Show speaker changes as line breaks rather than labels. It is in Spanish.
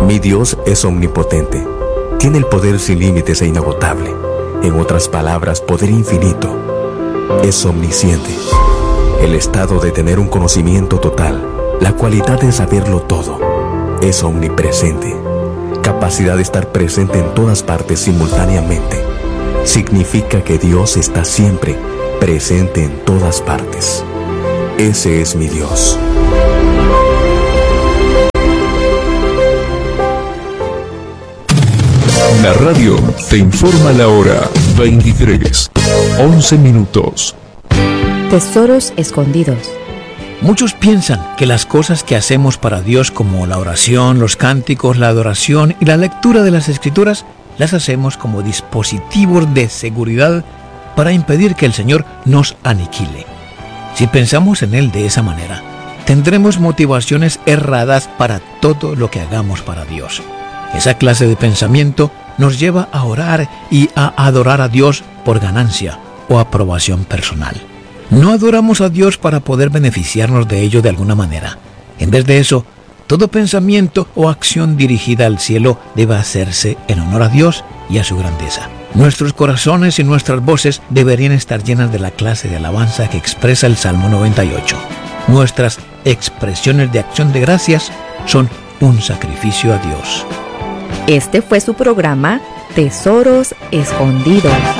Mi Dios es omnipotente. Tiene el poder sin límites e inagotable. En otras palabras, poder infinito. Es omnisciente. El estado de tener un conocimiento total. La cualidad de saberlo todo. Es omnipresente. Capacidad de estar presente en todas partes simultáneamente. Significa que Dios está siempre presente en todas partes. Ese es mi Dios.
La radio te informa la hora 23, 11 minutos.
Tesoros escondidos.
Muchos piensan que las cosas que hacemos para Dios, como la oración, los cánticos, la adoración y la lectura de las Escrituras, las hacemos como dispositivos de seguridad para impedir que el Señor nos aniquile. Si pensamos en Él de esa manera, tendremos motivaciones erradas para todo lo que hagamos para Dios. Esa clase de pensamiento nos lleva a orar y a adorar a Dios por ganancia o aprobación personal. No adoramos a Dios para poder beneficiarnos de ello de alguna manera. En vez de eso, todo pensamiento o acción dirigida al cielo debe hacerse en honor a Dios y a su grandeza. Nuestros corazones y nuestras voces deberían estar llenas de la clase de alabanza que expresa el Salmo 98. Nuestras expresiones de acción de gracias son un sacrificio a Dios.
Este fue su programa Tesoros Escondidos.